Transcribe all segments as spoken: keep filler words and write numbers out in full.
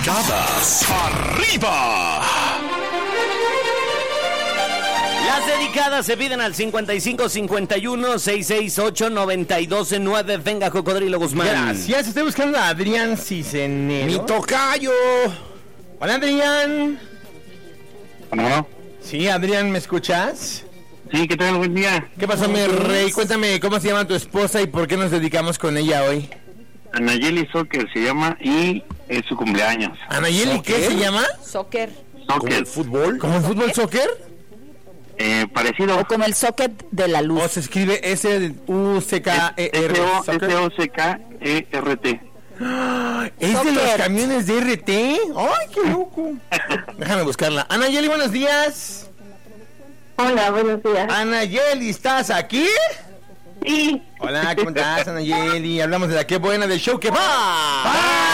dedicadas, arriba. Las dedicadas se piden al cincuenta y cinco cincuenta y uno sesenta y seis ocho noventa y dos nueve. Venga, Cocodrilo Guzmán. Gracias, estoy buscando a Adrián Cisenero. Mi tocayo. Hola, Adrián. ¿No? Sí, Adrián, ¿me escuchas? Sí, ¿qué tal? Buen día. ¿Qué pasó, mi rey? Cuéntame, ¿cómo se llama tu esposa y por qué nos dedicamos con ella hoy? Anayeli Soccer se llama y es su cumpleaños. ¿Anayeli qué se llama? Soccer. ¿Como el Soccer, fútbol? ¿Como el fútbol soccer? eh, parecido. O como el socket de la luz. ¿O se escribe S U C K E R? S O C K E R T. ¿Es de Soccer. los camiones de R T? ¡Ay, qué loco! Déjame buscarla. Anayeli, buenos días. Hola, buenos días. Anayeli, ¿estás aquí? Sí. Hola, ¿cómo estás, Anayeli? Hablamos de la que buena del show que va.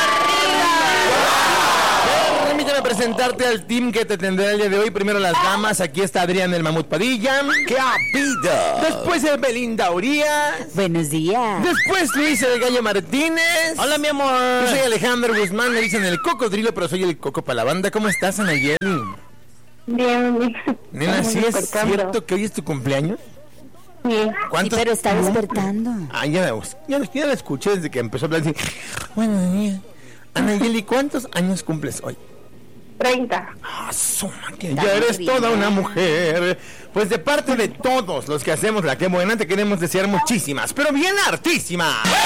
Permíteme presentarte al team que te tendrá el día de hoy. Primero las damas. Aquí está Adrián el Mamut Padilla. ¡Qué vida! Después el Belinda Urias. Buenos días. Después Luis el Gallo Martínez. Hola, mi amor. Yo soy Alejandro Guzmán. Me dicen el cocodrilo, pero soy el coco para la banda. ¿Cómo estás, Anayeli? Bien, bien. Nena, Estamos ¿sí es despertando. cierto que hoy es tu cumpleaños? Sí. Sí, ¿Cuántos? pero está despertando. Ah, ya, la- ya, la- ya la escuché desde que empezó a hablar así. Bueno, niña. Anayeli, ¿cuántos años cumples hoy? treinta. Ah, suma, que Está ya eres muy toda bien. una mujer. Pues de parte de todos los que hacemos la que buena, te queremos desear muchísimas, pero bien hartísimas.